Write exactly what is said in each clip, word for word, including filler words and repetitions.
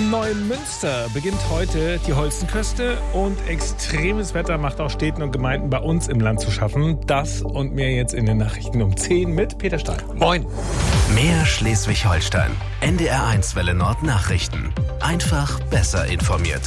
In Neumünster beginnt heute die Holstenküste und extremes Wetter macht auch Städten und Gemeinden bei uns im Land zu schaffen. Das und mehr jetzt in den Nachrichten um zehn mit Peter Stein. Moin. Mehr Schleswig-Holstein. N D R eins Welle Nord Nachrichten. Einfach besser informiert.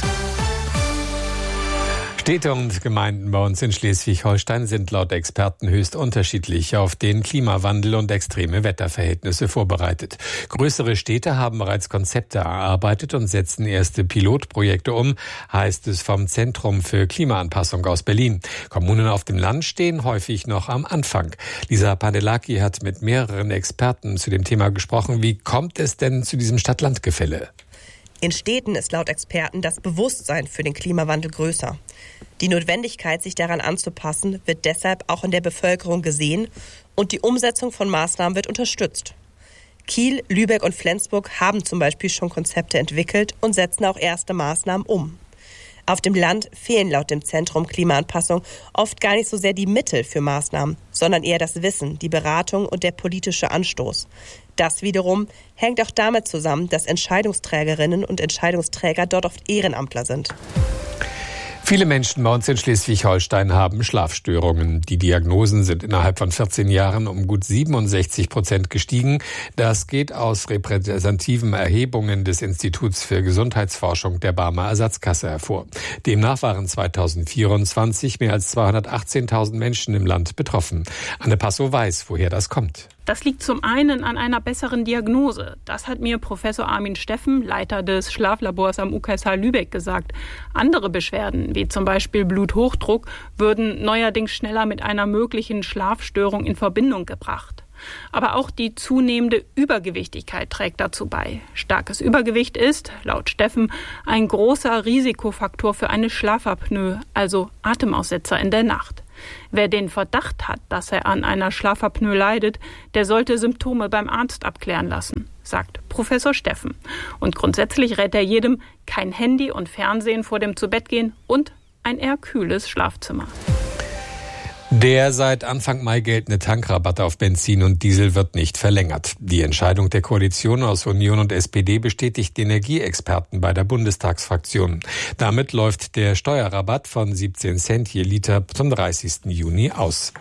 Städte und Gemeinden bei uns in Schleswig-Holstein sind laut Experten höchst unterschiedlich auf den Klimawandel und extreme Wetterverhältnisse vorbereitet. Größere Städte haben bereits Konzepte erarbeitet und setzen erste Pilotprojekte um, heißt es vom Zentrum für Klimaanpassung aus Berlin. Kommunen auf dem Land stehen häufig noch am Anfang. Lisa Pandelaki hat mit mehreren Experten zu dem Thema gesprochen. Wie kommt es denn zu diesem Stadt-Land-Gefälle? In Städten ist laut Experten das Bewusstsein für den Klimawandel größer. Die Notwendigkeit, sich daran anzupassen, wird deshalb auch in der Bevölkerung gesehen und die Umsetzung von Maßnahmen wird unterstützt. Kiel, Lübeck und Flensburg haben zum Beispiel schon Konzepte entwickelt und setzen auch erste Maßnahmen um. Auf dem Land fehlen laut dem Zentrum Klimaanpassung oft gar nicht so sehr die Mittel für Maßnahmen, sondern eher das Wissen, die Beratung und der politische Anstoß. Das wiederum hängt auch damit zusammen, dass Entscheidungsträgerinnen und Entscheidungsträger dort oft Ehrenamtler sind. Viele Menschen bei uns in Schleswig-Holstein haben Schlafstörungen. Die Diagnosen sind innerhalb von vierzehn Jahren um gut siebenundsechzig Prozent gestiegen. Das geht aus repräsentativen Erhebungen des Instituts für Gesundheitsforschung der Barmer Ersatzkasse hervor. Demnach waren zweitausendvierundzwanzig mehr als zweihundertachtzehntausend Menschen im Land betroffen. Anne Passow weiß, woher das kommt. Das liegt zum einen an einer besseren Diagnose. Das hat mir Professor Armin Steffen, Leiter des Schlaflabors am U K S H Lübeck, gesagt. Andere Beschwerden, wie zum Beispiel Bluthochdruck, würden neuerdings schneller mit einer möglichen Schlafstörung in Verbindung gebracht. Aber auch die zunehmende Übergewichtigkeit trägt dazu bei. Starkes Übergewicht ist, laut Steffen, ein großer Risikofaktor für eine Schlafapnoe, also Atemaussetzer in der Nacht. Wer den Verdacht hat, dass er an einer Schlafapnoe leidet, der sollte Symptome beim Arzt abklären lassen, sagt Professor Steffen. Und grundsätzlich rät er jedem, kein Handy und Fernsehen vor dem Zubettgehen und ein eher kühles Schlafzimmer. Der seit Anfang Mai geltende Tankrabatt auf Benzin und Diesel wird nicht verlängert. Die Entscheidung der Koalition aus Union und S P D bestätigt die Energieexperten bei der Bundestagsfraktion. Damit läuft der Steuerrabatt von siebzehn Cent je Liter zum dreißigsten Juni aus.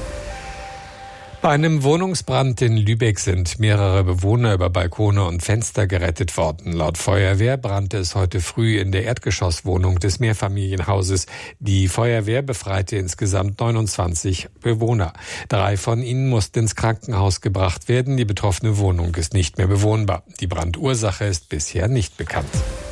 Bei einem Wohnungsbrand in Lübeck sind mehrere Bewohner über Balkone und Fenster gerettet worden. Laut Feuerwehr brannte es heute früh in der Erdgeschosswohnung des Mehrfamilienhauses. Die Feuerwehr befreite insgesamt neunundzwanzig Bewohner. Drei von ihnen mussten ins Krankenhaus gebracht werden. Die betroffene Wohnung ist nicht mehr bewohnbar. Die Brandursache ist bisher nicht bekannt.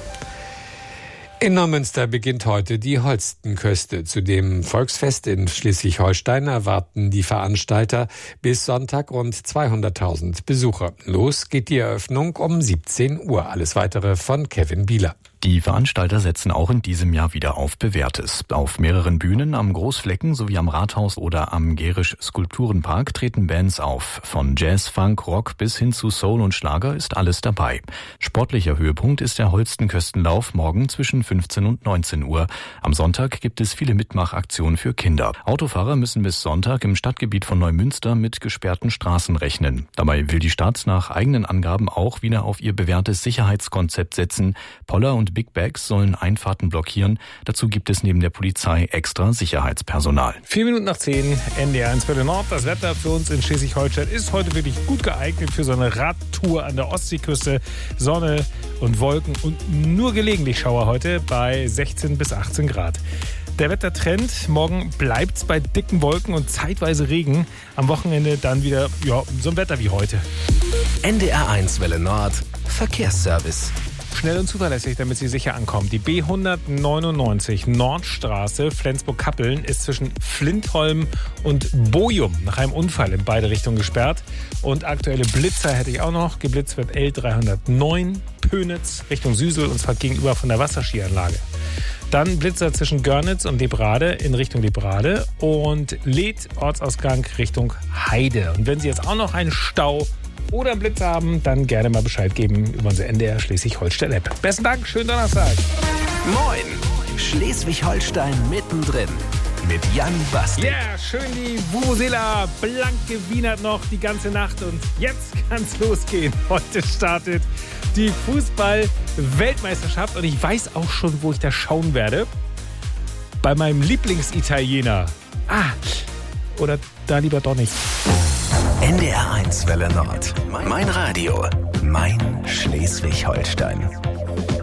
In Neumünster beginnt heute die Holstenküste. Zu dem Volksfest in Schleswig-Holstein erwarten die Veranstalter bis Sonntag rund zweihunderttausend Besucher. Los geht die Eröffnung um siebzehn Uhr. Alles Weitere von Kevin Bieler. Die Veranstalter setzen auch in diesem Jahr wieder auf Bewährtes. Auf mehreren Bühnen, am Großflecken sowie am Rathaus oder am Gerisch-Skulpturenpark treten Bands auf. Von Jazz, Funk, Rock bis hin zu Soul und Schlager ist alles dabei. Sportlicher Höhepunkt ist der Holstenküstenlauf morgen zwischen fünfzehn und neunzehn Uhr. Am Sonntag gibt es viele Mitmachaktionen für Kinder. Autofahrer müssen bis Sonntag im Stadtgebiet von Neumünster mit gesperrten Straßen rechnen. Dabei will die Stadt nach eigenen Angaben auch wieder auf ihr bewährtes Sicherheitskonzept setzen. Poller und Big Bags sollen Einfahrten blockieren. Dazu gibt es neben der Polizei extra Sicherheitspersonal. Vier Minuten nach zehn, N D R eins Welle Nord. Das Wetter für uns in Schleswig-Holstein ist heute wirklich gut geeignet für so eine Radtour an der Ostseeküste. Sonne und Wolken und nur gelegentlich Schauer heute bei sechzehn bis achtzehn Grad. Der Wettertrend, morgen bleibt es bei dicken Wolken und zeitweise Regen. Am Wochenende dann wieder ja, so ein Wetter wie heute. N D R eins Welle Nord, Verkehrsservice. Schnell und zuverlässig, damit Sie sicher ankommen. Die B hundertneunundneunzig Nordstraße Flensburg-Kappeln ist zwischen Flintholm und Bochum nach einem Unfall in beide Richtungen gesperrt. Und aktuelle Blitzer hätte ich auch noch. Geblitzt wird L dreihundertneun Pönitz Richtung Süsel und zwar gegenüber von der Wasserskianlage. Dann Blitzer zwischen Görnitz und Lebrade in Richtung Lebrade und Leth Ortsausgang Richtung Heide. Und wenn Sie jetzt auch noch einen Stau oder einen Blitz haben, dann gerne mal Bescheid geben über unsere N D R Schleswig-Holstein-App. Besten Dank, schönen Donnerstag. Moin, Schleswig-Holstein mittendrin. mit Jan Bastik. Ja, yeah, schön die Vuvuzela blank gewienert noch die ganze Nacht und jetzt kann's losgehen. Heute startet die Fußball-Weltmeisterschaft und ich weiß auch schon, wo ich da schauen werde. Bei meinem Lieblingsitaliener. Ah, oder da lieber doch nicht. N D R eins Welle Nord. Mein Radio. Mein Schleswig-Holstein.